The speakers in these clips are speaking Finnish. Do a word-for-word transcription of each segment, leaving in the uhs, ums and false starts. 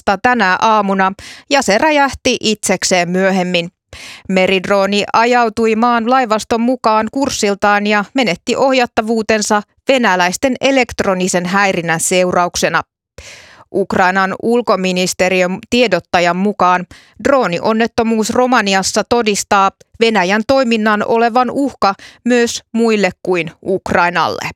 vasta tänä aamuna ja se räjähti itsekseen myöhemmin. Meridrooni ajautui maan laivaston mukaan kurssiltaan ja menetti ohjattavuutensa venäläisten elektronisen häirinnän seurauksena. Ukrainan ulkoministeriön tiedottajan mukaan droonionnettomuus Romaniassa todistaa Venäjän toiminnan olevan uhka myös muille kuin Ukrainalle.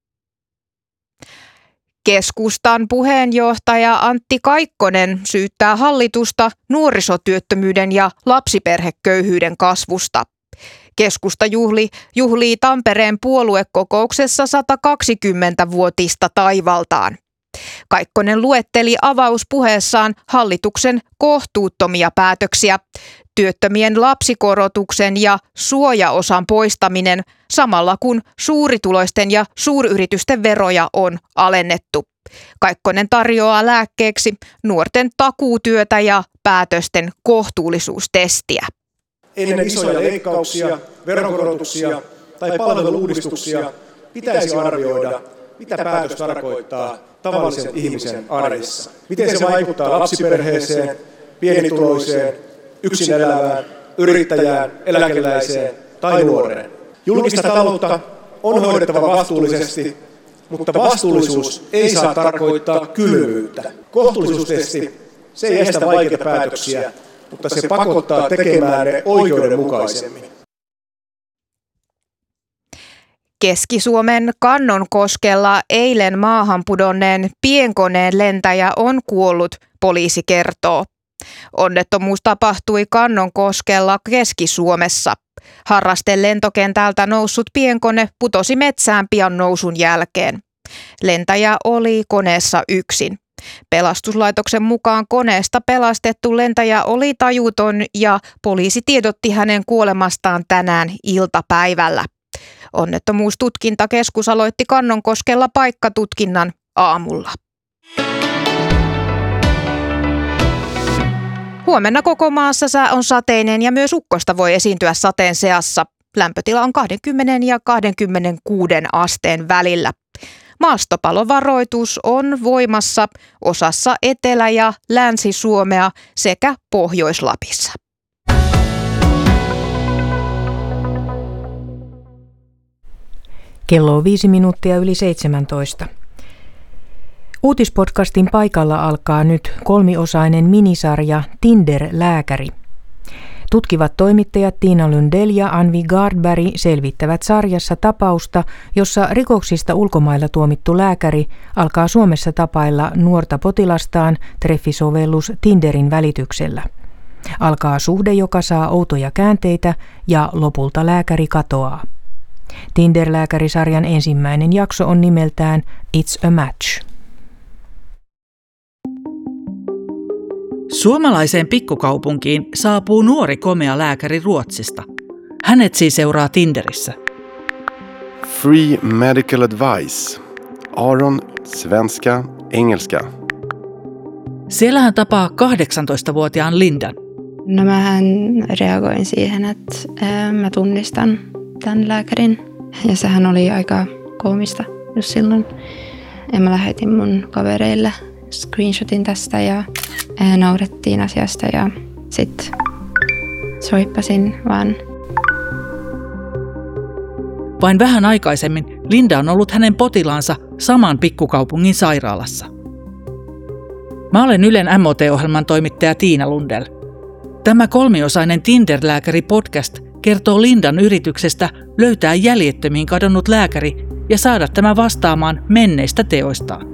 Keskustan puheenjohtaja Antti Kaikkonen syyttää hallitusta nuorisotyöttömyyden ja lapsiperheköyhyyden kasvusta. Keskusta juhli, juhlii Tampereen puoluekokouksessa sata kaksikymmentävuotista taivaltaan. Kaikkonen luetteli avauspuheessaan hallituksen kohtuuttomia päätöksiä, työttömien lapsikorotuksen ja suojaosan poistaminen, samalla kun suurituloisten ja suuryritysten veroja on alennettu. Kaikkonen tarjoaa lääkkeeksi nuorten takuutyötä ja päätösten kohtuullisuustestiä. Ennen isoja leikkauksia, veronkorotuksia tai palvelu-uudistuksia pitäisi arvioida, mitä päätös tarkoittaa tavallisen ihmisen arjessa. Miten se vaikuttaa lapsiperheeseen, pienituloiseen, yksin elävään, yrittäjään, eläkeläiseen tai nuoreen. Julkista taloutta on hoidettava vastuullisesti, mutta vastuullisuus ei saa tarkoittaa kylmyyttä. Kohtuullisuustesti, se ei estä vaikeita päätöksiä, mutta se pakottaa tekemään ne oikeudenmukaisemmin. Keski-Suomen Kannonkoskella eilen maahan pudonneen pienkoneen lentäjä on kuollut, poliisi kertoo. Onnettomuus tapahtui Kannonkoskella Keski-Suomessa. Harrasten lentokentältä noussut pienkone putosi metsään pian nousun jälkeen. Lentäjä oli koneessa yksin. Pelastuslaitoksen mukaan koneesta pelastettu lentäjä oli tajuton ja poliisi tiedotti hänen kuolemastaan tänään iltapäivällä. Onnettomuustutkintakeskus aloitti Kannonkoskella paikkatutkinnan aamulla. Huomenna koko maassa sää on sateinen ja myös ukkosta voi esiintyä sateen seassa. Lämpötila on kaksikymmentä ja kaksikymmentäkuusi asteen välillä. Maastopalovaroitus on voimassa osassa Etelä- ja Länsi-Suomea sekä Pohjois-Lapissa. Kello on viisi minuuttia yli seitsemäntoista. Uutispodcastin paikalla alkaa nyt kolmiosainen minisarja Tinder-lääkäri. Tutkivat toimittajat Tiina Lundell ja Anvi Gardberg selvittävät sarjassa tapausta, jossa rikoksista ulkomailla tuomittu lääkäri alkaa Suomessa tapailla nuorta potilastaan treffisovellus Tinderin välityksellä. Alkaa suhde, joka saa outoja käänteitä ja lopulta lääkäri katoaa. Tinder-lääkärisarjan ensimmäinen jakso on nimeltään It's a Match. Suomalaiseen pikkukaupunkiin saapuu nuori komea lääkäri Ruotsista. Hänet siis seuraa Tinderissä. Free medical advice. Aron, svenska, engelska. Siellä hän tapaa kahdeksantoistavuotiaan Lindan. No mähän reagoin siihen, että ää, mä tunnistan tämän lääkärin. Ja sehän oli aika koomista just silloin. Ja mä lähetin mun kavereille screenshotin tästä ja ää, naurettiin asiasta ja sit soippasin vaan. Vain vähän aikaisemmin Linda on ollut hänen potilaansa saman pikkukaupungin sairaalassa. Mä olen Ylen M O T-ohjelman toimittaja Tiina Lundell. Tämä kolmiosainen Tinder-lääkäri-podcast kertoo Lindan yrityksestä löytää jäljettömiin kadonnut lääkäri ja saada tämä vastaamaan menneistä teoistaan.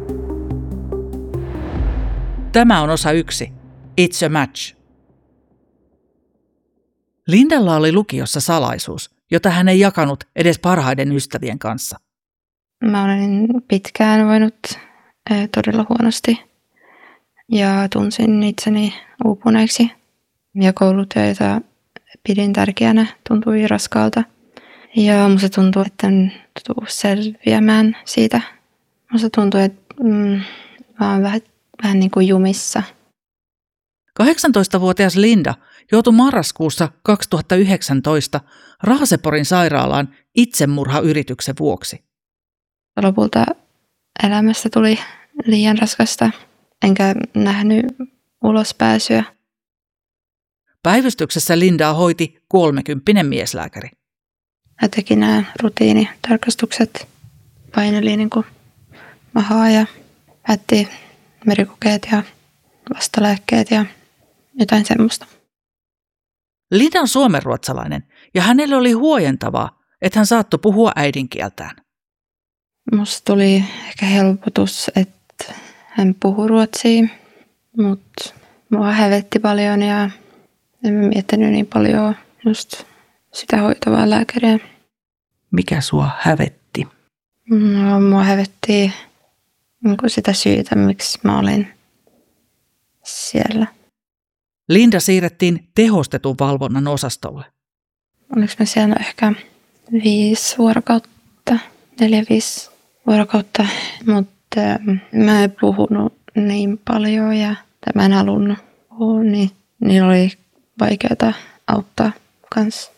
Tämä on osa yksi. It's a Match. Lindalla oli lukiossa salaisuus, jota hän ei jakanut edes parhaiden ystävien kanssa. Mä olen pitkään voinut äh, todella huonosti ja tunsin itseni uupuneeksi. Ja koulutyö, jota pidin tärkeänä, tuntui raskaalta. Ja musta tuntui, että en tule selviämään siitä. Musta tuntui, että mm, mä oon vähän, vähän niin kuin jumissa. kahdeksantoistavuotias Linda joutui marraskuussa kaksituhattayhdeksäntoista Raaseporin sairaalaan itsemurhayrityksen vuoksi. Lopulta elämästä tuli liian raskasta enkä nähnyt ulospääsyä. Päivystyksessä Lindaa hoiti kolmekymppinen mieslääkäri. Hän teki nämä rutiinitarkastukset, paineli niin kuin mahaa ja päätti merikokeet ja vastalääkkeet ja jotain semmoista. Linda on suomenruotsalainen ja hänelle oli huojentavaa, että hän saattoi puhua äidinkieltään. Musta tuli ehkä helpotus, että hän puhui ruotsia, mutta mua hävetti paljon ja en mä miettinyt niin paljon just sitä hoitavaa lääkäriä. Mikä sua hävetti? No, mua hävetti niin sitä syytä, miksi mä olin siellä. Linda siirrettiin tehostetun valvonnan osastolle. Oliko mä siellä ehkä viisi vuorokautta, neljä viisi vuorokautta, mutta mä en puhunut niin paljon ja mä en halunnut puhua, niin niillä oli vaikeaa auttaa kanssa.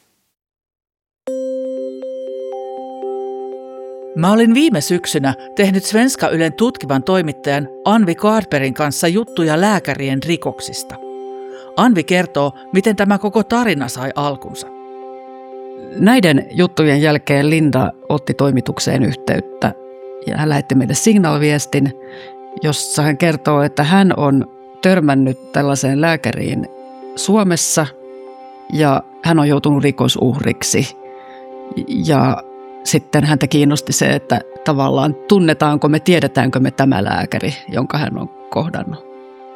Mä olin viime syksynä tehnyt Svenska Ylen tutkivan toimittajan Anvi Gardbergin kanssa juttuja lääkärien rikoksista. Anvi kertoo, miten tämä koko tarina sai alkunsa. Näiden juttujen jälkeen Linda otti toimitukseen yhteyttä ja hän lähetti meille signaalviestin, jossa hän kertoo, että hän on törmännyt tällaiseen lääkäriin Suomessa ja hän on joutunut rikosuhriksi. Ja sitten häntä kiinnosti se, että tavallaan tunnetaanko me, tiedetäänkö me tämä lääkäri, jonka hän on kohdannut.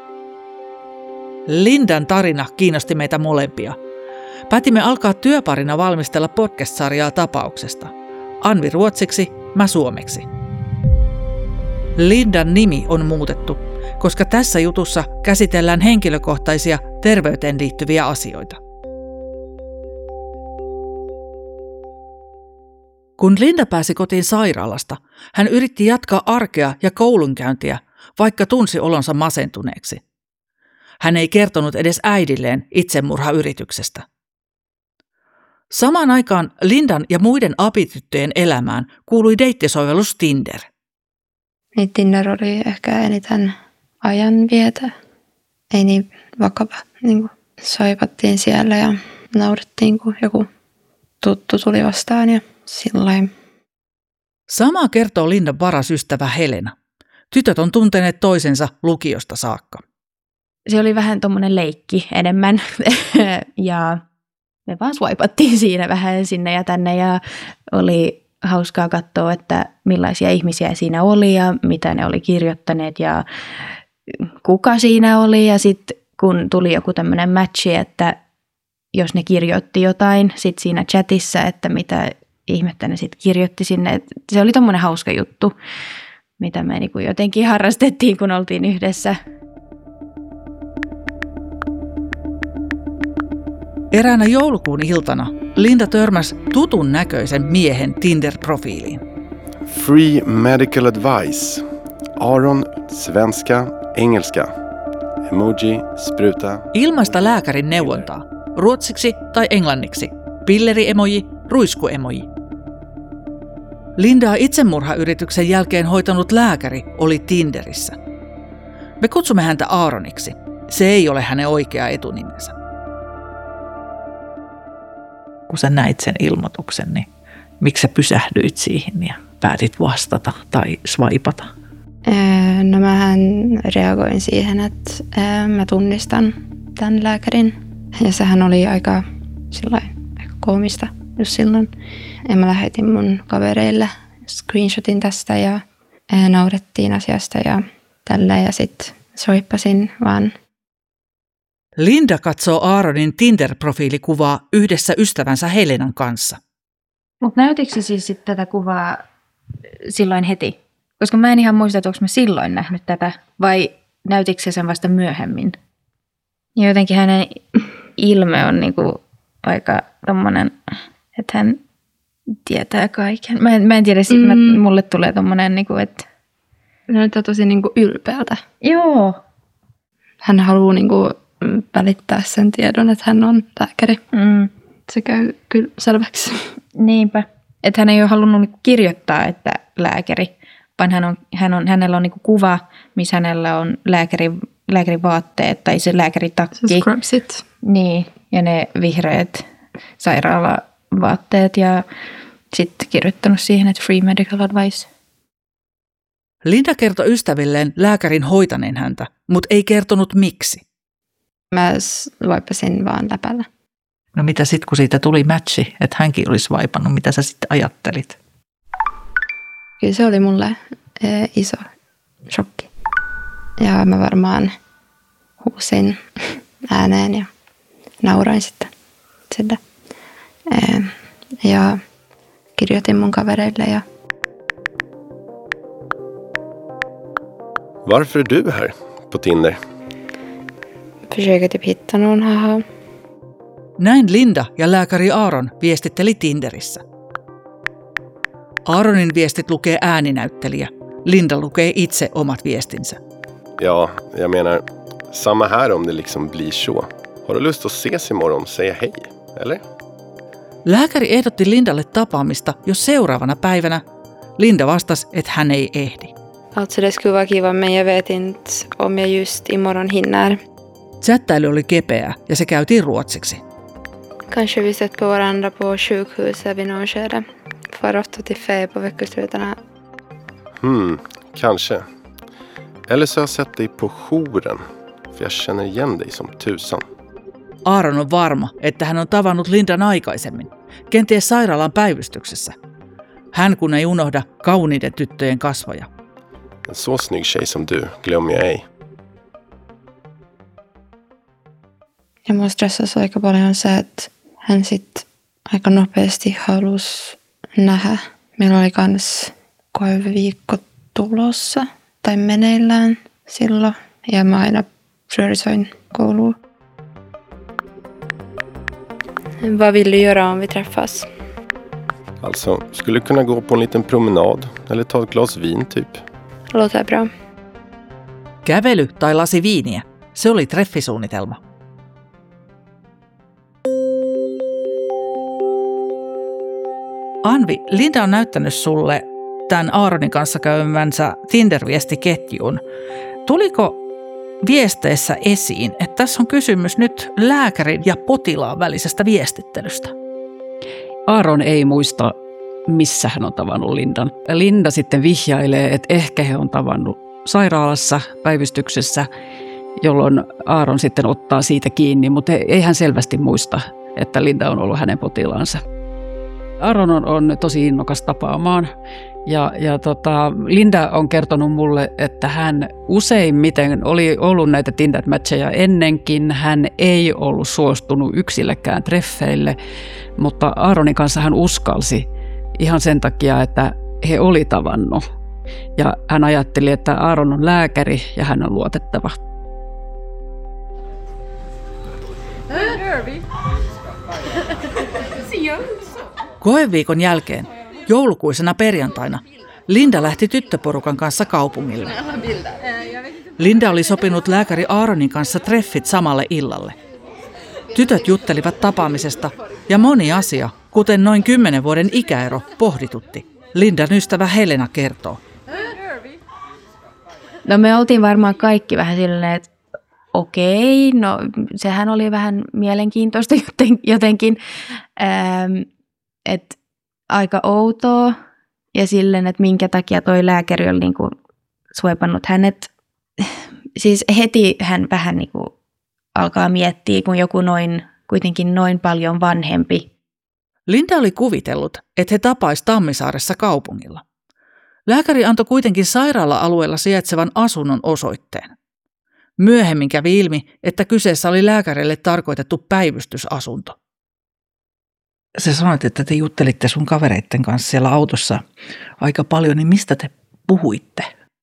Lindan tarina kiinnosti meitä molempia. Päätimme alkaa työparina valmistella podcast-sarjaa tapauksesta. Anvi ruotsiksi, mä suomeksi. Lindan nimi on muutettu, koska tässä jutussa käsitellään henkilökohtaisia terveyteen liittyviä asioita. Kun Linda pääsi kotiin sairaalasta, hän yritti jatkaa arkea ja koulunkäyntiä, vaikka tunsi olonsa masentuneeksi. Hän ei kertonut edes äidilleen itsemurhayrityksestä. Samaan aikaan Lindan ja muiden apityttöjen elämään kuului deittisovellus Tinder. Niin Tinder oli ehkä eniten ajanvietä. Ei niin vakava. Niin kuin soipattiin siellä ja naurettiin, kun joku tuttu tuli vastaan ja sillain. Samaa kertoo Lindan paras ystävä Helena. Tytöt on tunteneet toisensa lukiosta saakka. Se oli vähän tommonen leikki enemmän ja me vaan swipattiin siinä vähän sinne ja tänne ja oli hauskaa katsoa, että millaisia ihmisiä siinä oli ja mitä ne oli kirjoittaneet ja kuka siinä oli. Ja sitten kun tuli joku tämmöinen matchi, että jos ne kirjoitti jotain sit siinä chatissa, että mitä ihmettä ne sitten kirjoitti sinne. Et se oli tommonen hauska juttu, mitä me niinku jotenkin harrastettiin, kun oltiin yhdessä. Eräänä joulukuun iltana Linda törmäsi tutun näköisen miehen Tinder-profiiliin. Free medical advice. Aron, svenska, engelska. Emoji, spruta. Ilmaista lääkärin neuvontaa. Ruotsiksi tai englanniksi. Pilleri-emoji, ruisku-emoji. Lindaa itsemurhayrityksen jälkeen hoitanut lääkäri oli Tinderissä. Me kutsumme häntä Aaroniksi. Se ei ole hänen oikea etunimensä. Kun sä näit sen ilmoituksen, niin miksi sä pysähdyit siihen ja päätit vastata tai swipata? No mähän reagoin siihen, että mä tunnistan tämän lääkärin. Ja sehän oli aika, sillain, aika koomista just silloin. Ja mä lähetin mun kavereille screenshotin tästä ja naurettiin asiasta ja tällä. Ja sitten soippasin vaan. Linda katsoo Aaronin Tinder-profiilikuvaa yhdessä ystävänsä Helenan kanssa. Mutta näytikö se siis sit tätä kuvaa silloin heti? Koska mä en ihan muista, että onko mä silloin nähnyt tätä vai näytikö se sen vasta myöhemmin? Ja jotenkin hänen ilme on niinku aika tommonen, että hän tietää kaiken. Mä en, mä en tiedä, mm. mä, mulle tulee tommonen, niinku, että... Näyttää tosi niinku ylpeältä. Joo. Hän haluaa niinku välittää sen tiedon, että hän on lääkäri. Mm. Se käy kyllä selväksi. Niinpä. Että hän ei ole halunnut kirjoittaa, että lääkäri, vaan hän on, hän on, hänellä on niin kuin kuva, missä hänellä on lääkärin, lääkärin vaatteet tai se lääkäritakki. Scrubsit. Niin, ja ne vihreät sairaalavaatteet ja sitten kirjoittanut siihen, että free medical advice. Linda kertoi ystävilleen lääkärin hoitaneen häntä, mutta ei kertonut miksi. Mä vaippasin vaan läpällä. No mitä sitten, kun siitä tuli matchi, että hänkin olisi vaipannut, mitä sä sitten ajattelit? Kyllä se oli mulle e, iso shokki. Ja mä varmaan huusin ääneen ja nauroin sitten sitä. E, ja kirjoitin mun kavereille. Ja... Varför är du här på Tinder? Försöker typ hitta någon, haha. Näin Linda ja lääkäri Aaron viestitteli Tinderissä. Aaronin viestit lukee ääninäyttelijä. Linda lukee itse omat viestinsä. Ja, jag menar, samma här om det liksom blir så. Har du lust att ses imorgon, säga hej, eller? Lääkäri ehdotti Lindalle tapaamista jo seuraavana päivänä. Linda vastasi, että hän ei ehdi. Alltså det skulle vara kiva, men jag vet inte om jag just imorgon hinner. Chattailu oli kepeää ja se käytiin ruotsiksi. Kanske vi sett på varandra på sjukhuset vid någon skede. Far ofta till fe på veckoslutarna. Hmm, kanske. Eller så har jag sett dig på jouren, för jag känner igen dig som tusan. Aaron on varma, että hän on tavannut Lindan aikaisemmin, kenties sairaalan päivystyksessä. Hän kun ei unohda kauniiden tyttöjen kasvoja. En så snygg tjej som du glömmer jag ei. Ja mua stressasi aika paljon se, että hän sitten aika nopeasti halusi nähdä. Meillä oli kans koeviikko tulossa tai meneillään silloin ja mä aina priorisoin koulua. Vad vill du göra om vi träffas? Alltså, skulle kunna gå på en liten promenad eller ta ett glas vin typ. Låter bra. Kävely tai lasi viiniä, se oli treffisuunnitelma. Anvi, Linda on näyttänyt sulle tämän Aaronin kanssa käymänsä Tinder-viestiketjun. Tuliko viesteissä esiin, että tässä on kysymys nyt lääkärin ja potilaan välisestä viestittelystä? Aaron ei muista, missä hän on tavannut Lindan. Linda sitten vihjailee, että ehkä he on tavannut sairaalassa, päivystyksessä, jolloin Aaron sitten ottaa siitä kiinni, mutta ei hän selvästi muista, että Linda on ollut hänen potilaansa. Aaron on, on tosi innokas tapaamaan ja, ja tota, Linda on kertonut mulle, että hän useimmiten oli ollut näitä Tinder-matcheja ennenkin. Hän ei ollut suostunut yksillekään treffeille, mutta Aaronin kanssa hän uskalsi ihan sen takia, että he oli tavannut. Ja hän ajatteli, että Aaron on lääkäri ja hän on luotettava. Koeviikon jälkeen, joulukuisena perjantaina, Linda lähti tyttöporukan kanssa kaupungille. Linda oli sopinut lääkäri Aaronin kanssa treffit samalle illalle. Tytöt juttelivat tapaamisesta ja moni asia, kuten noin kymmenen vuoden ikäero, pohditutti. Lindan ystävä Helena kertoo. No me oltiin varmaan kaikki vähän silleen, että okei, no sehän oli vähän mielenkiintoista jotenkin, ähm, että aika outoa ja silleen, että minkä takia toi lääkäri oli niinku suepannut hänet. Siis heti hän vähän niinku alkaa miettiä, kun joku noin, kuitenkin noin paljon vanhempi. Linda oli kuvitellut, että he tapaisi Tammisaaressa kaupungilla. Lääkäri antoi kuitenkin sairaala-alueella sijaitsevan asunnon osoitteen. Myöhemmin kävi ilmi, että kyseessä oli lääkärille tarkoitettu päivystysasunto. Sä sanoit, että te juttelitte sun kavereitten kanssa siellä autossa aika paljon, niin mistä te puhuitte?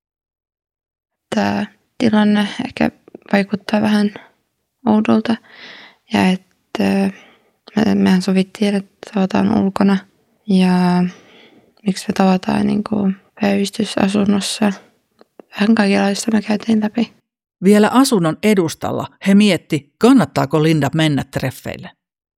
Tämä tilanne ehkä vaikuttaa vähän oudolta ja että mehän sovittiin, että tavataan ulkona ja miksi me tavataan niin kuin päivystysasunnossa. Vähän kaikenlaista me käytiin läpi. Vielä asunnon edustalla he mietti, kannattaako Linda mennä treffeille.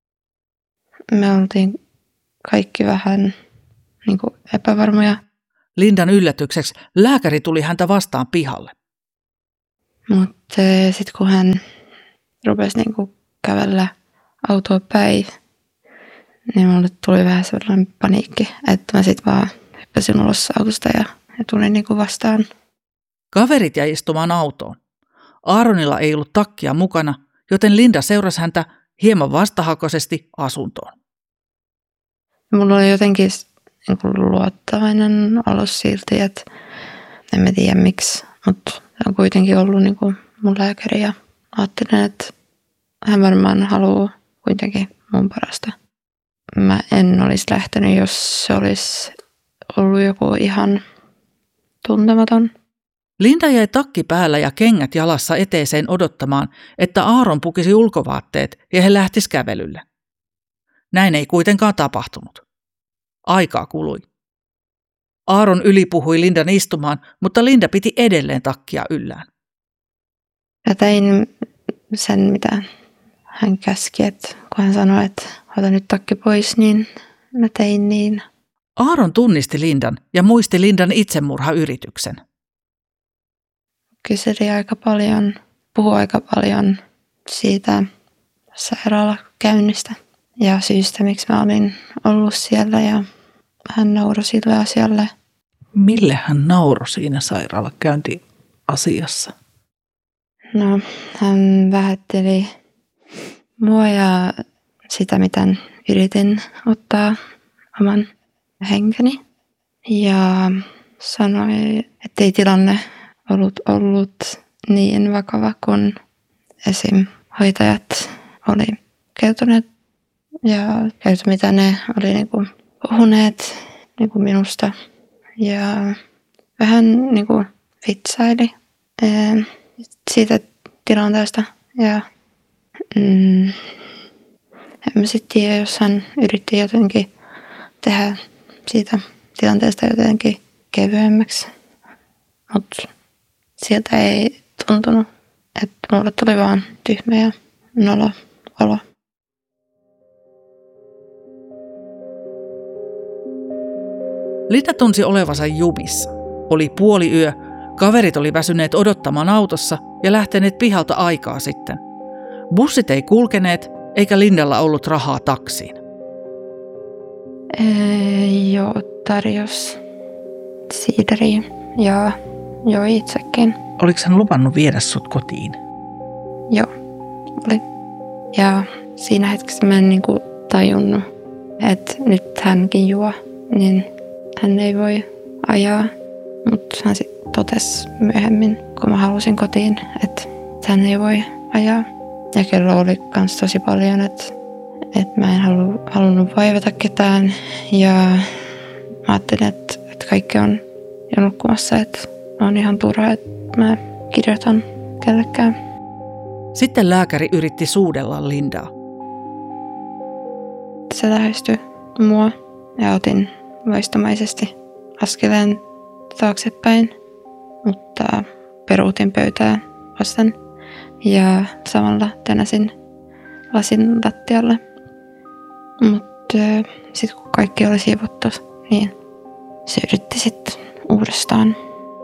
Me oltiin kaikki vähän niin kuin epävarmoja. Lindan yllätykseksi lääkäri tuli häntä vastaan pihalle. Mutta sitten kun hän rupesi niinku kävellä autoa päin, niin mulle tuli vähän sellainen paniikki, että mä sitten vaan hyppäsin ulos autosta ja, ja tulin niinku vastaan. Kaverit jäi istumaan autoon. Aaronilla ei ollut takkia mukana, joten Linda seurasi häntä hieman vastahakoisesti asuntoon. Mulla oli jotenkin niinku luottavainen olo silti, että en mä tiedä miksi, mutta se on kuitenkin ollut niinku mun lääkäri ja ajattelin, että hän varmaan haluaa kuitenkin mun parasta. Mä en olisi lähtenyt, jos se olisi ollut joku ihan tuntematon. Linda jäi takki päällä ja kengät jalassa eteeseen odottamaan, että Aaron pukisi ulkovaatteet ja he lähtis kävelylle. Näin ei kuitenkaan tapahtunut. Aikaa kului. Aaron ylipuhui Lindan istumaan, mutta Linda piti edelleen takkia yllään. Mä tein sen, mitä hän käski, että kun hän sanoi, että ota nyt takki pois, niin mä tein niin. Aaron tunnisti Lindan ja muisti Lindan itsemurhayrityksen. Kyseli aika paljon, puhui aika paljon siitä sairaalakäynnistä ja syystä, miksi mä olin ollut siellä ja hän nauroi sille asialle. Mille hän nauroi siinä sairaalakäyntiasiassa? No, hän vähätteli mua ja sitä, miten yritin ottaa oman henkeni. Ja sanoi, ettei tilanne ollut ollut niin vakava kuin esim. Hoitajat oli kertoneet. Ja kertoi, mitä ne oli niinku puhuneet niinku minusta. Ja vähän niinku vitsaili siitä tilanteesta. Ja mm, en mä sitten tiedä, jos hän yritti jotenkin tehdä siitä tilanteesta jotenkin kevyemmäksi. Mutta sieltä ei tuntunut, että mulle tuli vaan tyhmä ja nolo olo. Linda tunsi olevansa jumissa. Oli puoli yö, kaverit oli väsyneet odottamaan autossa ja lähteneet pihalta aikaa sitten. Bussit ei kulkeneet, eikä Lindalla ollut rahaa taksiin. Ee, joo, tarjos siideriä ja joo itsekin. Oliko hän lupannut viedä sut kotiin? Joo, oli. Ja siinä hetkessä mä en niinku tajunnut, että nyt hänkin juo, niin hän ei voi ajaa. Mutta hän sitten totesi myöhemmin, kun mä halusin kotiin, että hän ei voi ajaa. Ja kello oli kans tosi paljon, että, että mä en halu, halunnut vaivata ketään. Ja mä ajattelin, että, että kaikki on jo nukkumassa, että on ihan turha, että mä kirjoitan kellekään. Sitten lääkäri yritti suudella Lindaa. Se lähestyi mua ja otin vaistomaisesti askeleen taaksepäin, mutta peruutin pöytää vasten ja samalla tänäsin lasin lattialle. Mutta sitten kun kaikki oli siivottu, niin se yritti sitten uudestaan.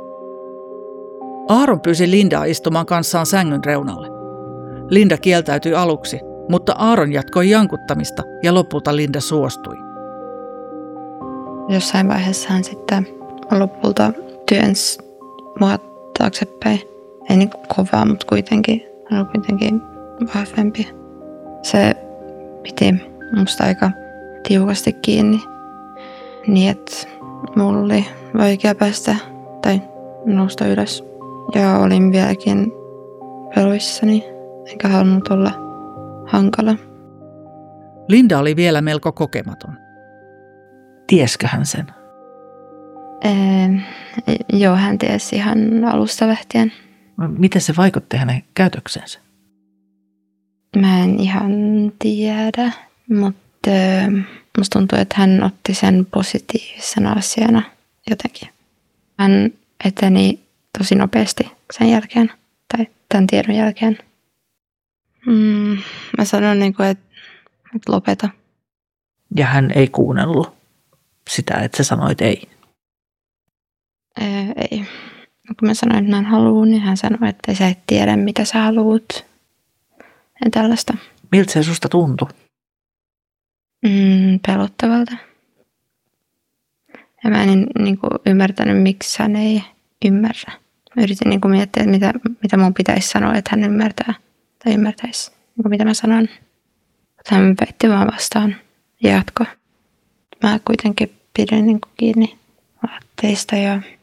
Aaron pyysi Lindaa istumaan kanssaan sängyn reunalle. Linda kieltäytyi aluksi, mutta Aaron jatkoi jankuttamista ja lopulta Linda suostui. Jossain vaiheessa hän sitten lopulta työnsi mua taaksepäin. Ei niin kovaa, mutta kuitenkin. Hän oli kuitenkin vahvempi. Se piti musta aika tiukasti kiinni. Niin, että mulla oli vaikea päästä tai nousta ylös. Ja olin vieläkin peloissani, enkä halunnut olla hankala. Linda oli vielä melko kokematon. Tieskö hän sen? Ee, joo, hän tiesi ihan alusta lähtien. Miten se vaikutti hänen käytöksensä? Mä en ihan tiedä, mutta musta tuntuu, että hän otti sen positiivisena asiana jotenkin. Hän eteni tosi nopeasti sen jälkeen, tai tämän tiedon jälkeen. Mm, mä sanon, niin kuin, että, että lopeta. Ja hän ei kuunnellut sitä, että sä sanoit ei. ei. Kun mä sanoin, että mä en halua, niin hän sanoi, että sä et tiedä, mitä sä haluut. Ja tällaista. Miltä se susta tuntui? Mm, pelottavalta. Ja mä en niin kuin, ymmärtänyt, miksi hän ei ymmärrä. Mä yritin niin kuin, miettiä, että mitä, mitä mun pitäisi sanoa, että hän ymmärtää. Tai ymmärtäisi, niin kuin, mitä mä sanon. Mutta hän väitti vaan vastaan ja jatko. Mä kuitenkin pidin niin kuin, kiinni vaatteista ja